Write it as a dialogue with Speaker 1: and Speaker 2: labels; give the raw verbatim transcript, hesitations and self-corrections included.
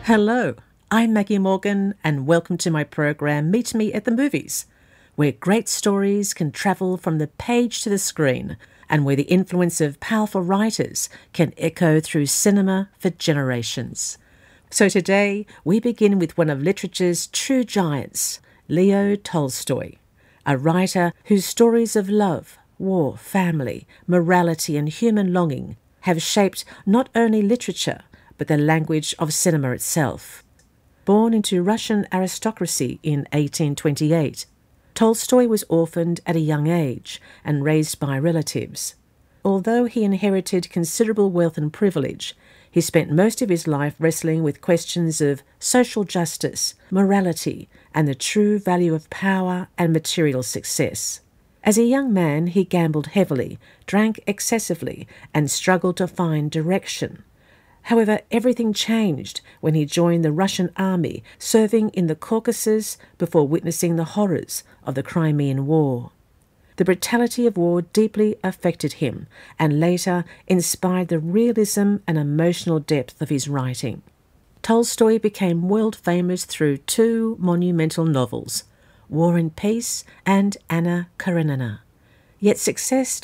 Speaker 1: Hello, I'm Maggie Morgan and welcome to my program Meet Me at the Movies, where great stories can travel from the page to the screen and where the influence of powerful writers can echo through cinema for generations. So today we begin with one of literature's true giants, Leo Tolstoy, a writer whose stories of love, war, family, morality and human longing have shaped not only literature but the language of cinema itself. Born into Russian aristocracy in eighteen twenty-eight, Tolstoy was orphaned at a young age and raised by relatives. Although he inherited considerable wealth and privilege, he spent most of his life wrestling with questions of social justice, morality, and the true value of power and material success. As a young man, he gambled heavily, drank excessively, and struggled to find direction. However, everything changed when he joined the Russian army, serving in the Caucasus before witnessing the horrors of the Crimean War. The brutality of war deeply affected him and later inspired the realism and emotional depth of his writing. Tolstoy became world famous through two monumental novels, War and Peace and Anna Karenina. Yet success